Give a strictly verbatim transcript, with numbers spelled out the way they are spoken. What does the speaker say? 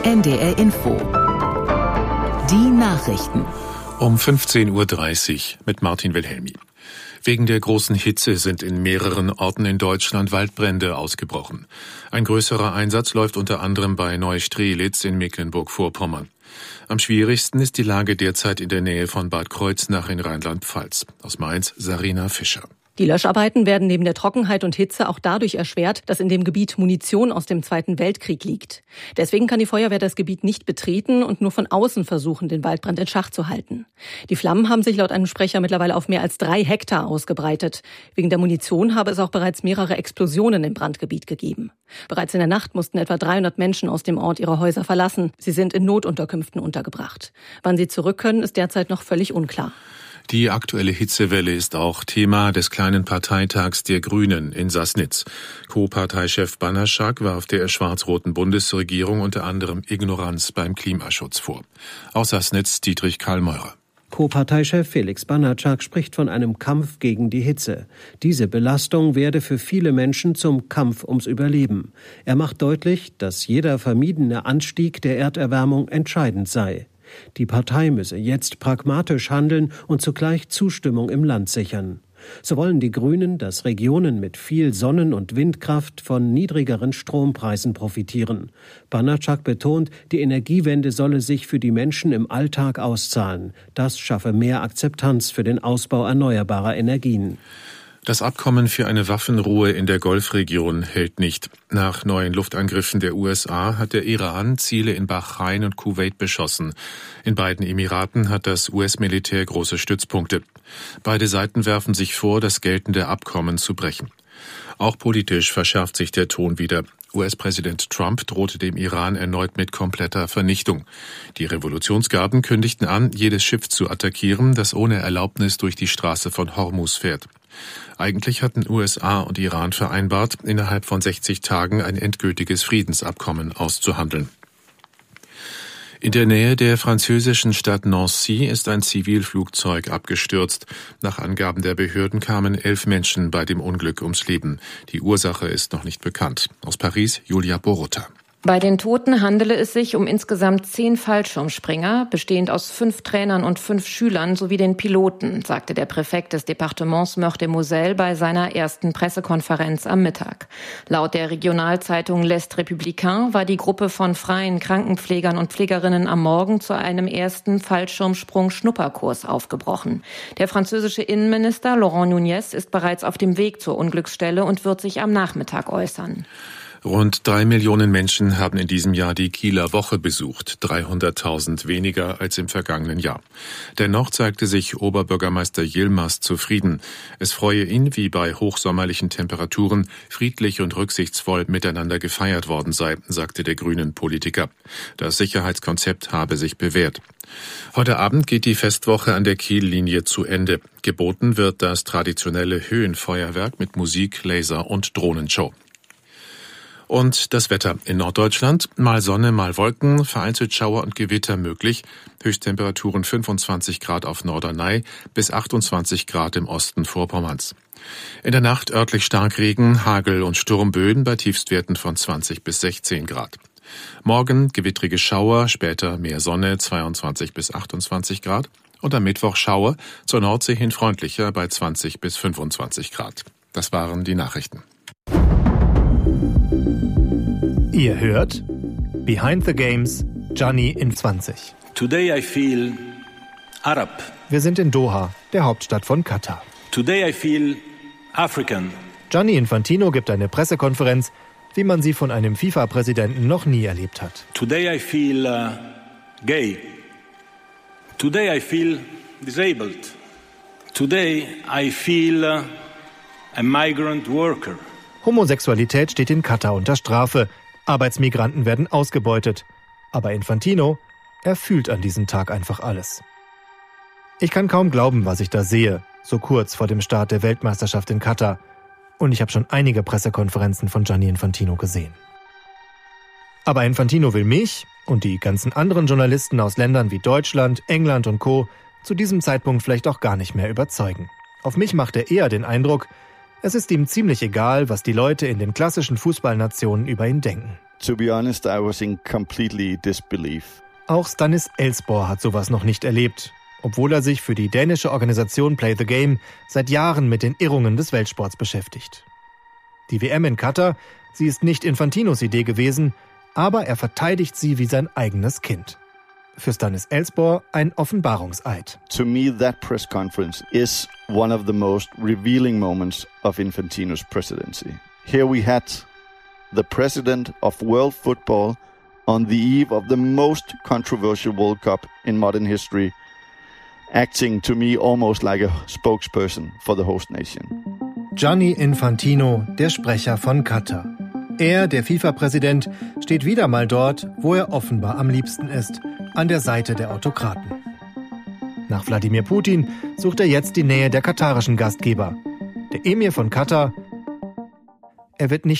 N D R Info. Die Nachrichten. Um fünfzehn Uhr dreißig mit Martin Wilhelmi. Wegen der großen Hitze sind in mehreren Orten in Deutschland Waldbrände ausgebrochen. Ein größerer Einsatz läuft unter anderem bei Neustrelitz in Mecklenburg-Vorpommern. Am schwierigsten ist die Lage derzeit in der Nähe von Bad Kreuznach in Rheinland-Pfalz. Aus Mainz, Sarina Fischer. Die Löscharbeiten werden neben der Trockenheit und Hitze auch dadurch erschwert, dass in dem Gebiet Munition aus dem Zweiten Weltkrieg liegt. Deswegen kann die Feuerwehr das Gebiet nicht betreten und nur von außen versuchen, den Waldbrand in Schach zu halten. Die Flammen haben sich laut einem Sprecher mittlerweile auf mehr als drei Hektar ausgebreitet. Wegen der Munition habe es auch bereits mehrere Explosionen im Brandgebiet gegeben. Bereits in der Nacht mussten etwa dreihundert Menschen aus dem Ort ihre Häuser verlassen. Sie sind in Notunterkünften untergebracht. Wann sie zurück können, ist derzeit noch völlig unklar. Die aktuelle Hitzewelle ist auch Thema des kleinen Parteitags der Grünen in Sassnitz. Co-Parteichef Banaszak warf der schwarz-roten Bundesregierung unter anderem Ignoranz beim Klimaschutz vor. Aus Sassnitz Dietrich Karl-Meurer. Co-Parteichef Felix Banaszak spricht von einem Kampf gegen die Hitze. Diese Belastung werde für viele Menschen zum Kampf ums Überleben. Er macht deutlich, dass jeder vermiedene Anstieg der Erderwärmung entscheidend sei. Die Partei müsse jetzt pragmatisch handeln und zugleich Zustimmung im Land sichern. So wollen die Grünen, dass Regionen mit viel Sonnen- und Windkraft von niedrigeren Strompreisen profitieren. Banaszak betont, die Energiewende solle sich für die Menschen im Alltag auszahlen. Das schaffe mehr Akzeptanz für den Ausbau erneuerbarer Energien. Das Abkommen für eine Waffenruhe in der Golfregion hält nicht. Nach neuen Luftangriffen der U S A hat der Iran Ziele in Bahrain und Kuwait beschossen. In beiden Emiraten hat das U S-Militär große Stützpunkte. Beide Seiten werfen sich vor, das geltende Abkommen zu brechen. Auch politisch verschärft sich der Ton wieder. U S-Präsident Trump drohte dem Iran erneut mit kompletter Vernichtung. Die Revolutionsgarden kündigten an, jedes Schiff zu attackieren, das ohne Erlaubnis durch die Straße von Hormuz fährt. Eigentlich hatten U S A und Iran vereinbart, innerhalb von sechzig Tagen ein endgültiges Friedensabkommen auszuhandeln. In der Nähe der französischen Stadt Nancy ist ein Zivilflugzeug abgestürzt. Nach Angaben der Behörden kamen elf Menschen bei dem Unglück ums Leben. Die Ursache ist noch nicht bekannt. Aus Paris, Julia Borota. Bei den Toten handele es sich um insgesamt zehn Fallschirmspringer, bestehend aus fünf Trainern und fünf Schülern sowie den Piloten, sagte der Präfekt des Departements Meurthe-et-Moselle bei seiner ersten Pressekonferenz am Mittag. Laut der Regionalzeitung L'Est Républicain war die Gruppe von freien Krankenpflegern und Pflegerinnen am Morgen zu einem ersten Fallschirmsprung-Schnupperkurs aufgebrochen. Der französische Innenminister Laurent Nunez ist bereits auf dem Weg zur Unglücksstelle und wird sich am Nachmittag äußern. Rund drei Millionen Menschen haben in diesem Jahr die Kieler Woche besucht, dreihunderttausend weniger als im vergangenen Jahr. Dennoch zeigte sich Oberbürgermeister Yilmaz zufrieden. Es freue ihn, wie bei hochsommerlichen Temperaturen friedlich und rücksichtsvoll miteinander gefeiert worden sei, sagte der grünen Politiker. Das Sicherheitskonzept habe sich bewährt. Heute Abend geht die Festwoche an der Kiellinie zu Ende. Geboten wird das traditionelle Höhenfeuerwerk mit Musik, Laser und Drohnenshow. Und das Wetter in Norddeutschland. Mal Sonne, mal Wolken, vereinzelt Schauer und Gewitter möglich. Höchsttemperaturen fünfundzwanzig Grad auf Norderney bis achtundzwanzig Grad im Osten Vorpommerns. In der Nacht örtlich Starkregen, Hagel und Sturmböen bei Tiefstwerten von zwanzig bis sechzehn Grad. Morgen gewittrige Schauer, später mehr Sonne, zweiundzwanzig bis achtundzwanzig Grad. Und am Mittwoch Schauer, zur Nordsee hin freundlicher bei zwanzig bis fünfundzwanzig Grad. Das waren die Nachrichten. Ihr hört Behind the Games, Gianni in zwanzig. Today I feel Arab. Wir sind in Doha, der Hauptstadt von Katar. Today I feel African. Gianni Infantino gibt eine Pressekonferenz, wie man sie von einem FIFA-Präsidenten noch nie erlebt hat. Today I feel uh, gay. Today I feel disabled. Today I feel uh, a migrant worker. Homosexualität steht in Katar unter Strafe. Arbeitsmigranten werden ausgebeutet. Aber Infantino, er fühlt an diesem Tag einfach alles. Ich kann kaum glauben, was ich da sehe, so kurz vor dem Start der Weltmeisterschaft in Katar. Und ich habe schon einige Pressekonferenzen von Gianni Infantino gesehen. Aber Infantino will mich und die ganzen anderen Journalisten aus Ländern wie Deutschland, England und Co. zu diesem Zeitpunkt vielleicht auch gar nicht mehr überzeugen. Auf mich macht er eher den Eindruck, es ist ihm ziemlich egal, was die Leute in den klassischen Fußballnationen über ihn denken. To be honest, I was in completely disbelief. Auch Stannis Elsborg hat sowas noch nicht erlebt, obwohl er sich für die dänische Organisation Play the Game seit Jahren mit den Irrungen des Weltsports beschäftigt. Die W M in Katar, sie ist nicht Infantinos Idee gewesen, aber er verteidigt sie wie sein eigenes Kind. Für Stannis Elsborg ein Offenbarungseid. To me, that press conference is one of the most revealing moments of Infantino's presidency. Here we had the president of world football on the eve of the most controversial World Cup in modern history, acting to me almost like a spokesperson for the host nation. Gianni Infantino, der Sprecher von Katar. Er, der FIFA-Präsident, steht wieder mal dort, wo er offenbar am liebsten ist, an der Seite der Autokraten. Nach Wladimir Putin sucht er jetzt die Nähe der katarischen Gastgeber. Der Emir von Katar, er wird nicht